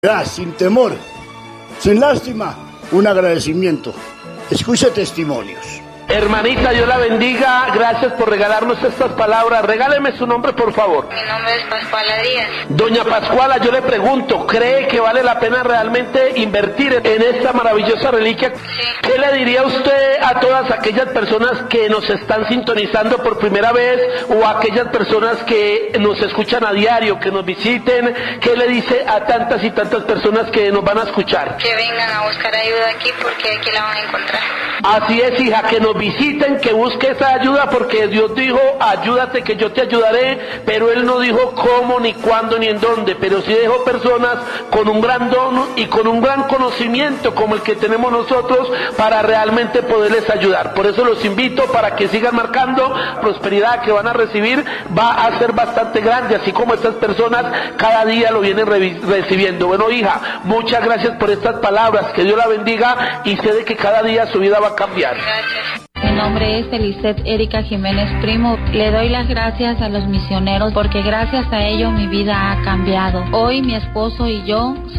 Sin temor, sin lástima, un agradecimiento. Escuche testimonios. Hermanita, Dios la bendiga. Gracias por regalarnos estas palabras. Regáleme su nombre, por favor. Mi nombre es Pascuala Díaz. Doña Pascuala, yo le pregunto, ¿cree que vale la pena realmente invertir en esta maravillosa reliquia? Sí. ¿Qué le diría usted a todas aquellas personas que nos están sintonizando por primera vez o a aquellas personas que nos escuchan a diario, que nos visiten? ¿Qué le dice a tantas y tantas personas que nos van a escuchar? Que vengan a buscar ayuda aquí porque aquí la van a encontrar. Así es, hija, que nos visiten, que busque esa ayuda, porque Dios dijo, ayúdate que yo te ayudaré, pero Él no dijo cómo, ni cuándo, ni en dónde, pero sí dejó personas con un gran don y con un gran conocimiento como el que tenemos nosotros para realmente poderles ayudar. Por eso los invito para que sigan marcando. Prosperidad que van a recibir va a ser bastante grande, así como estas personas cada día lo vienen recibiendo. Bueno, hija, muchas gracias por estas palabras, que Dios la bendiga y sé de que cada día su vida va a cambiar. Gracias. Mi nombre es Eliseth Erika Jiménez Primo. Le doy las gracias a los misioneros porque gracias a ellos mi vida ha cambiado. Hoy mi esposo y yo somos